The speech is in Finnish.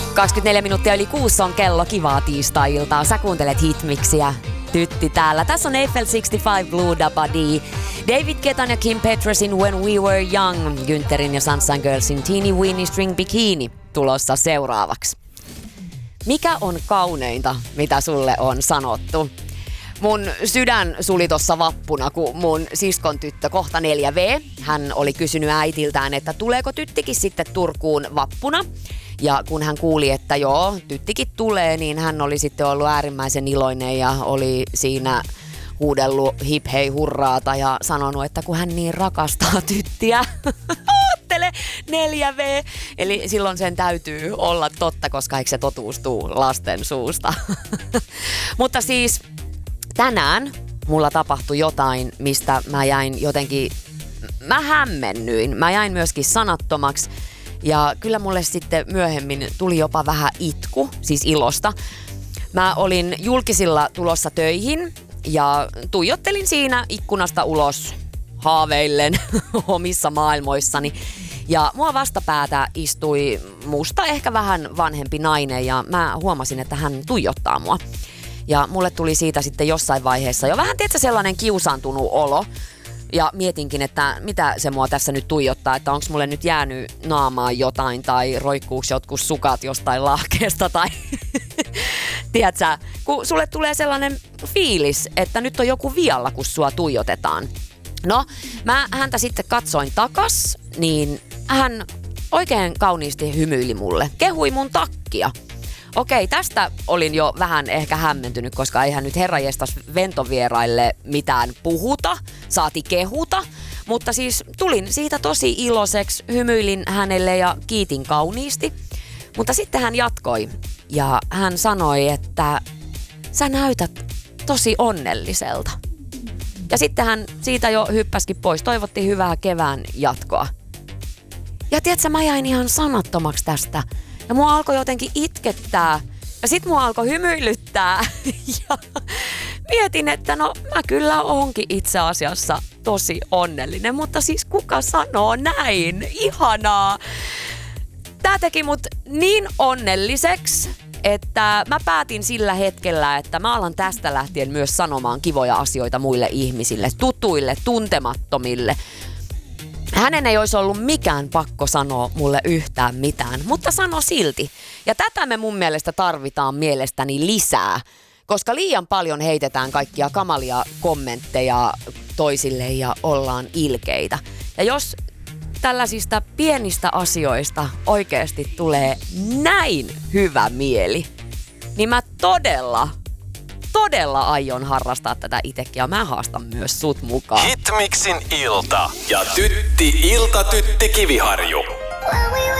24 minuuttia yli 6 on kello. Kivaa tiistai-iltaa. Sä kuuntelet Hitmixiä. Tytti täällä. Tässä on Eiffel 65 Blue Dabadi. David Guettan ja Kim Petrasin When We Were Young. Günterin ja Sunshine Girlsin Teeny Weeny String Bikini tulossa seuraavaksi. Mikä on kauneinta, mitä sulle on sanottu? Mun sydän suli tossa vappuna, kun mun siskon tyttö, kohta 4V, hän oli kysynyt äitiltään, että tuleeko tyttikin sitten Turkuun vappuna. Ja kun hän kuuli, että joo, tyttikin tulee, niin hän oli sitten ollut äärimmäisen iloinen ja oli siinä huudellut hip hei hurraata ja sanonut, että kun hän niin rakastaa tyttiä. Oottele 4V! Eli silloin sen täytyy olla totta, koska eikö se totuus tuu lasten suusta. Mutta siis tänään mulla tapahtui jotain, mistä mä jäin jotenkin, mä hämmennyin. Mä jäin myöskin sanattomaksi. Ja kyllä mulle sitten myöhemmin tuli jopa vähän itku, siis ilosta. Mä olin julkisilla tulossa töihin ja tuijottelin siinä ikkunasta ulos haaveillen omissa maailmoissani. Ja mua vastapäätä istui musta ehkä vähän vanhempi nainen ja mä huomasin, että hän tuijottaa mua. Ja mulle tuli siitä sitten jossain vaiheessa jo vähän tietysti sellainen kiusaantunut olo. Ja mietinkin, että mitä se mua tässä nyt tuijottaa, että onko mulle nyt jäänyt naamaan jotain tai roikkuuks jotkut sukat jostain lahkeesta tai tiedätkö, kun sulle tulee sellainen fiilis, että nyt on joku vialla, kun sua tuijotetaan. No, mä häntä sitten katsoin takas, niin hän oikein kauniisti hymyili mulle, kehui mun takkia. Okei, tästä olin jo vähän ehkä hämmentynyt, koska eihän nyt herranjestas ventovieraille mitään puhuta, saati kehuta. Mutta siis tulin siitä tosi iloiseksi, hymyilin hänelle ja kiitin kauniisti. Mutta sitten hän jatkoi ja hän sanoi, että sä näytät tosi onnelliselta. Ja sitten hän siitä jo hyppäskin pois, toivotti hyvää kevään jatkoa. Ja tiedätkö, mä jäin ihan sanattomaksi tästä. Ja mua alkoi jotenkin itkettää. Ja sit mua alkoi hymyilyttää. Ja mietin, että no mä kyllä onkin itse asiassa tosi onnellinen. Mutta siis kuka sanoo näin? Ihanaa. Tää teki mut niin onnelliseksi, että mä päätin sillä hetkellä, että mä alan tästä lähtien myös sanomaan kivoja asioita muille ihmisille. Tutuille, tuntemattomille. Hänen ei olisi ollut mikään pakko sanoa mulle yhtään mitään, mutta sano silti. Ja tätä me mun mielestä tarvitaan mielestäni lisää, koska liian paljon heitetään kaikkia kamalia kommentteja toisille ja ollaan ilkeitä. Ja jos tällaisista pienistä asioista oikeasti tulee näin hyvä mieli, niin mä todella aion harrastaa tätä itsekin ja mä haastan myös sut mukaan. Hitmixin ilta ja Tytti Kiviharju.